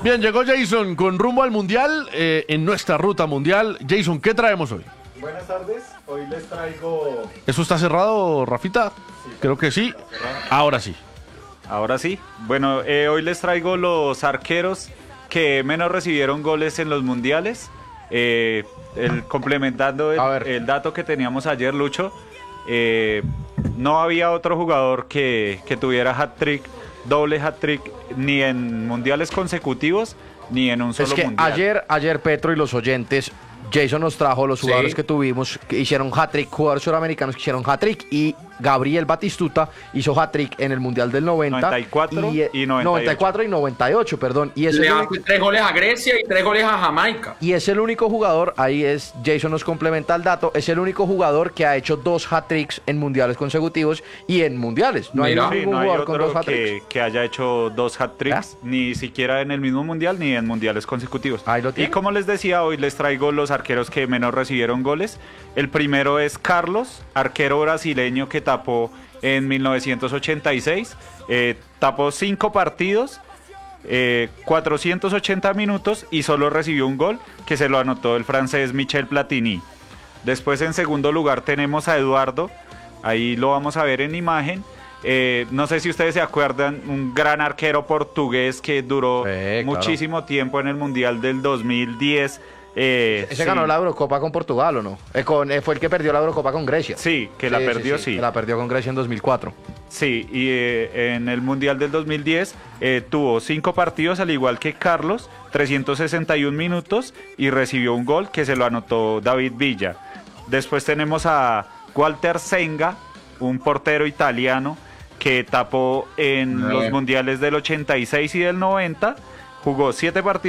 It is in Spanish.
Bien, llegó Jason con rumbo al Mundial, en nuestra ruta mundial. Jason, ¿qué traemos hoy? Buenas tardes, hoy les traigo... ¿Eso está cerrado, Rafita? Sí, creo que sí. Ahora sí. Ahora sí. Bueno, hoy les traigo los arqueros que menos recibieron goles en los mundiales. Complementando el dato que teníamos ayer, Lucho, no había otro jugador que tuviera hat-trick, doble hat-trick, ni en mundiales consecutivos, ni en un solo es que mundial. ayer Petro y los oyentes, Jason nos trajo los jugadores que tuvimos, que hicieron hat-trick, jugadores suramericanos que hicieron hat-trick, y Gabriel Batistuta hizo hat-trick en el Mundial del 94 y 98. 94 y 98, perdón. Y Le hace 3 goles a Grecia y 3 goles a Jamaica. Y es el único jugador, ahí es, Jason nos complementa el dato, es el único jugador que ha hecho 2 hat-tricks en mundiales consecutivos y en mundiales. No hay Mira, ningún no hay jugador con 2 otro hat-tricks. que haya hecho 2 hat-tricks, ni siquiera en el mismo mundial ni en mundiales consecutivos. Ahí lo Y tiene. como les decía, hoy les traigo los arqueros que menos recibieron goles. El primero es Carlos, arquero brasileño que tapó en 1986. Tapó 5 partidos, 480 minutos y solo recibió un gol, que se lo anotó el francés Michel Platini. Después, en segundo lugar, tenemos a Eduardo. Ahí lo vamos a ver en imagen. No sé si ustedes se acuerdan, un gran arquero portugués que duró claro, muchísimo tiempo en el Mundial del 2010. Ese Sí. ganó la Eurocopa con Portugal, ¿o no? Fue el que perdió la Eurocopa con Grecia. Sí, que la perdió, sí. Que la perdió con Grecia en 2004. Sí, y en el Mundial del 2010 tuvo 5 partidos, al igual que Carlos, 361 minutos y recibió un gol que se lo anotó David Villa. Después tenemos a Walter Senga, un portero italiano que tapó en los mundiales del 86 y del 90, jugó 7 partidos.